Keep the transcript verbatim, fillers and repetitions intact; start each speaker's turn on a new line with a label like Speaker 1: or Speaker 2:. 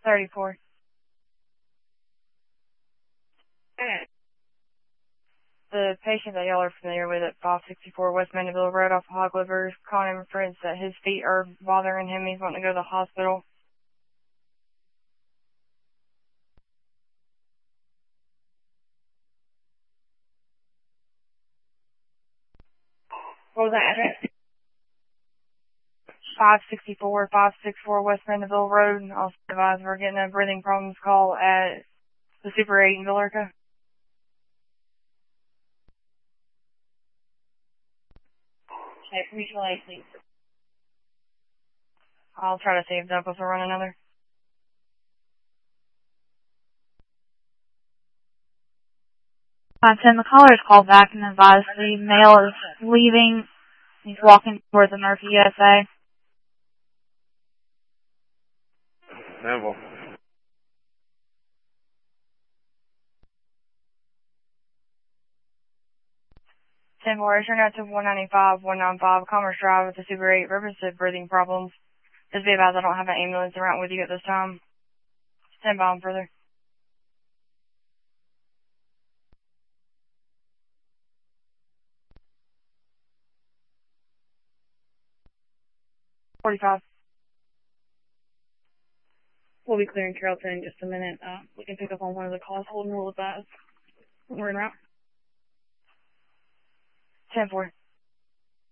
Speaker 1: thirty-four. The patient that y'all are familiar with at five sixty-four West Mandeville Road off Hog Liver is calling in reference that his feet are bothering him. He's wanting to go to the hospital. What was that address? five sixty-four, five sixty-four West Mandeville Road. I'll advise we're getting a breathing problems call at the Super eight in Villarica. Okay, mutual aid, please. I'll try to save that before run another.
Speaker 2: I ten, the caller is called back and advised the male is leaving. He's walking towards the Murphy U S A.
Speaker 3: Neville.
Speaker 1: ten four, turn out to one ninety-five, one ninety-five Commerce Drive with the Super eight, representative breathing problems. Just be advised I don't have an ambulance around with you at this time. Stand by on further. forty-five. We'll be clearing Carrollton in just a minute. Uh, we can pick up on one of the calls. Hold and roll with that. We're en route. ten four.